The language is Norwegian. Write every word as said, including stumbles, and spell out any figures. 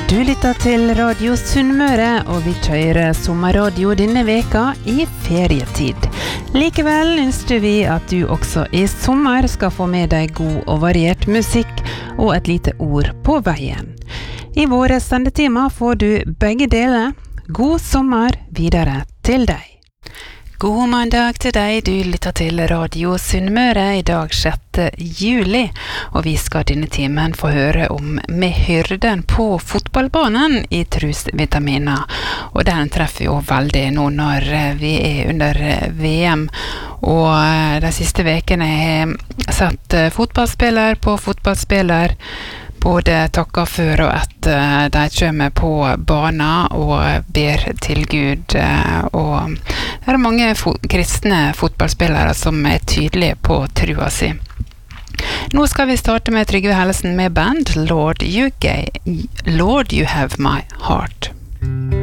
Du lytter til Radio Sunnmøre, og vi kjører sommerradio denne veka i ferietid. Likevel ønsker vi at du også i sommer skal få med deg god og variert musikk og et lite ord på veien. I våre sendetimer får du begge deler. God sommer videre til deg. God mandag til deg, du lytter til Radio Sunnmøre i dag sjette juli, og vi skal denne timen få høre om med hyrden på fotballbanen i trusvitaminer. Og den treffer jo veldig nå når vi er under V M, og de siste vekene har jeg sett fotballspiller på fotballspiller, både takker for og etter de kommer på banen og ber til Gud, og det er mange fo- kristne fotballspillere som er tydelige på trua si. Nå skal vi starte med Trygve Hellesen med band Lord, you gave, Lord, you have my heart.